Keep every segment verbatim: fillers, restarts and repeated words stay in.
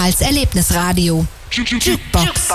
als Erlebnisradio. Jukebox.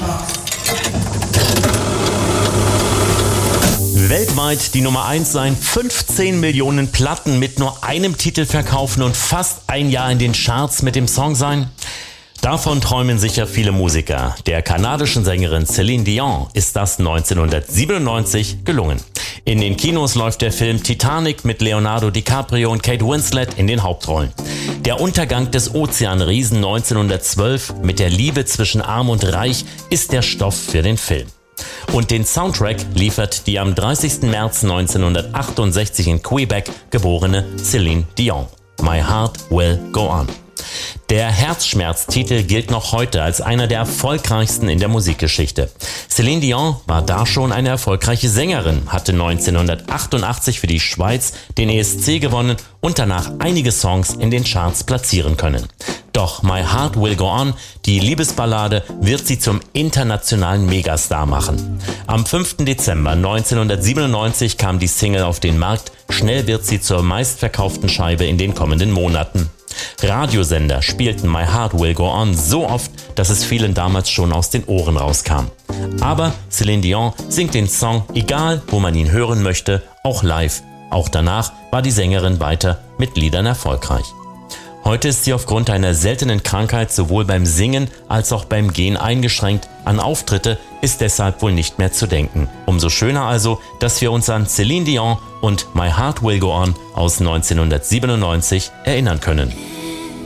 Weltweit die Nummer eins sein, fünfzehn Millionen Platten mit nur einem Titel verkaufen und fast ein Jahr in den Charts mit dem Song sein? Davon träumen sicher viele Musiker. Der kanadischen Sängerin Celine Dion ist das neunzehnhundertsiebenundneunzig gelungen. In den Kinos läuft der Film Titanic mit Leonardo DiCaprio und Kate Winslet in den Hauptrollen. Der Untergang des Ozeanriesen neunzehnhundertzwölf mit der Liebe zwischen Arm und Reich ist der Stoff für den Film. Und den Soundtrack liefert die am dreißigsten März neunzehnhundertachtundsechzig in Quebec geborene Celine Dion. My Heart Will Go On. Der Herzschmerztitel gilt noch heute als einer der erfolgreichsten in der Musikgeschichte. Celine Dion war da schon eine erfolgreiche Sängerin, hatte neunzehnhundertachtundachtzig für die Schweiz den E S C gewonnen und danach einige Songs in den Charts platzieren können. Doch My Heart Will Go On, die Liebesballade, wird sie zum internationalen Megastar machen. Am fünften Dezember neunzehnhundertsiebenundneunzig kam die Single auf den Markt. Schnell wird sie zur meistverkauften Scheibe in den kommenden Monaten. Radiosender spielten My Heart Will Go On so oft, dass es vielen damals schon aus den Ohren rauskam. Aber Celine Dion singt den Song, egal wo man ihn hören möchte, auch live. Auch danach war die Sängerin weiter mit Liedern erfolgreich. Heute ist sie aufgrund einer seltenen Krankheit sowohl beim Singen als auch beim Gehen eingeschränkt. An Auftritte ist deshalb wohl nicht mehr zu denken. Umso schöner also, dass wir uns an Celine Dion und My Heart Will Go On aus neunzehnhundertsiebenundneunzig erinnern können.